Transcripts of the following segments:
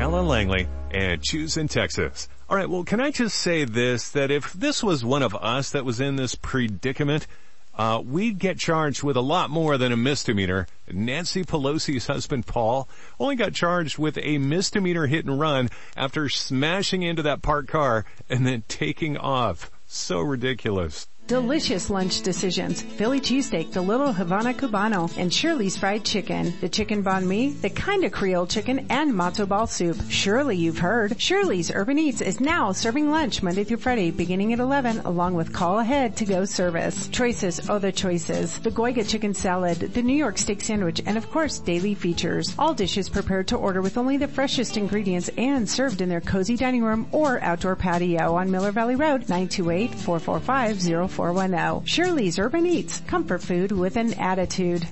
Ellen Langley, and Choose in Texas. All right, well, can I just say this, that if this was one of us that was in this predicament, we'd get charged with a lot more than a misdemeanor. Nancy Pelosi's husband, Paul, only got charged with a misdemeanor hit and run after smashing into that parked car and then taking off. So ridiculous. Delicious lunch decisions. Philly cheesesteak, the Little Havana Cubano, and Shirley's fried chicken. The chicken banh mi, the kind of Creole chicken, and matzo ball soup. Surely you've heard. Shirley's Urban Eats is now serving lunch Monday through Friday beginning at 11 along with call ahead to go service. Choices, other choices. The Goiga chicken salad, the New York steak sandwich, and of course daily features. All dishes prepared to order with only the freshest ingredients and served in their cozy dining room or outdoor patio on Miller Valley Road, 928-445-0410. Shirley's Urban Eats, comfort food with an attitude.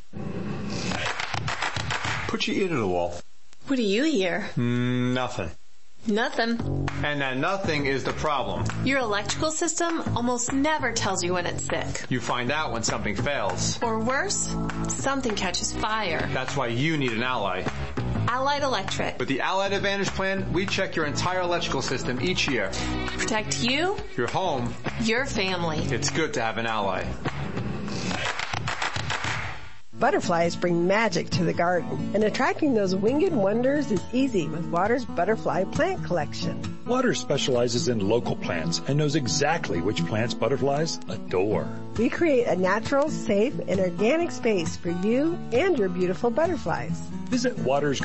Put your ear to the wall. What do you hear? Nothing. Nothing. And that nothing is the problem. Your electrical system almost never tells you when it's sick. You find out when something fails. Or worse, something catches fire. That's why you need an Ally. Allied Electric. With the Allied Advantage plan, we check your entire electrical system each year. Protect you, your home, your family. It's good to have an Ally. Butterflies bring magic to the garden, and attracting those winged wonders is easy with Water's Butterfly Plant Collection. Water specializes in local plants and knows exactly which plants butterflies adore. We create a natural, safe, and organic space for you and your beautiful butterflies. Visit Water's